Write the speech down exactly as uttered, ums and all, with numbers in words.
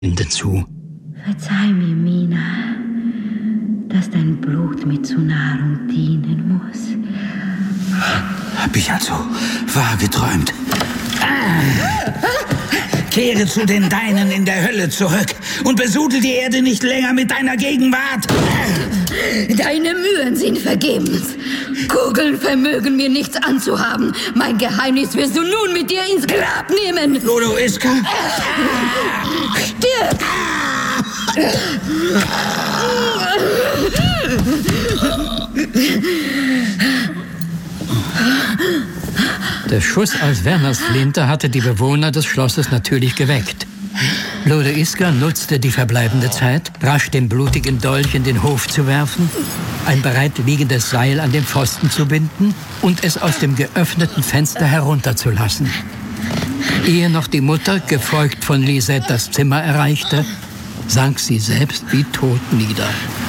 zu. Verzeih mir, Mina, dass dein Blut mir zur Nahrung dienen muss. Hab ich also wahr geträumt. Ah. Kehre zu den Deinen in der Hölle zurück und besudel die Erde nicht länger mit deiner Gegenwart. Deine Mühen sind vergebens. Kugeln vermögen mir nichts anzuhaben. Mein Geheimnis wirst du nun mit dir ins Grab nehmen. Lodoiska? Stirb! Der Schuss aus Werners Flinte hatte die Bewohner des Schlosses natürlich geweckt. Lodoiska nutzte die verbleibende Zeit, rasch den blutigen Dolch in den Hof zu werfen, ein bereitliegendes Seil an den Pfosten zu binden und es aus dem geöffneten Fenster herunterzulassen. Ehe noch die Mutter, gefolgt von Lisette, das Zimmer erreichte, sank sie selbst wie tot nieder.